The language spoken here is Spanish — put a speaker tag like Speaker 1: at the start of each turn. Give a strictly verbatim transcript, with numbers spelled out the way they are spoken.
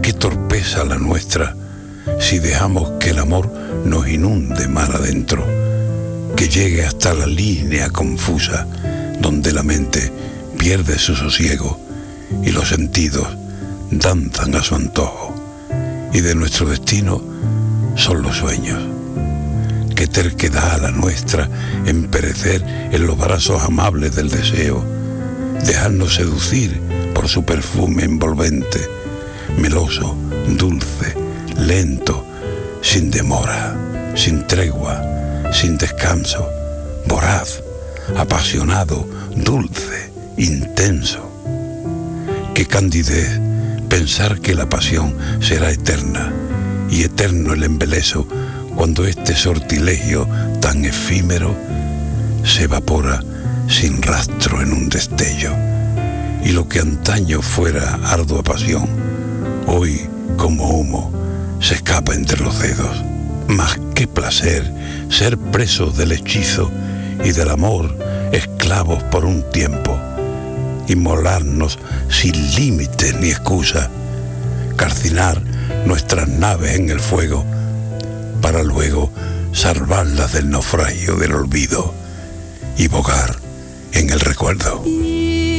Speaker 1: Qué torpeza la nuestra si dejamos que el amor nos inunde mar adentro, que llegue hasta la línea confusa donde la mente pierde su sosiego y los sentidos danzan a su antojo, y de nuestro destino son los sueños. Qué terquedad la nuestra en perecer en los brazos amables del deseo, dejarnos seducir por su perfume envolvente, meloso, dulce, lento, sin demora, sin tregua, sin descanso, voraz, apasionado, dulce, intenso. Qué candidez pensar que la pasión será eterna, y eterno el embeleso cuando este sortilegio tan efímero se evapora sin rastro en un destello, y lo que antaño fuera ardua pasión, hoy como humo se escapa entre los dedos. Mas qué placer ser presos del hechizo y del amor, esclavos por un tiempo, inmolarnos sin límites ni excusa, calcinar nuestras naves en el fuego para luego salvarlas del naufragio del olvido y bogar en el recuerdo.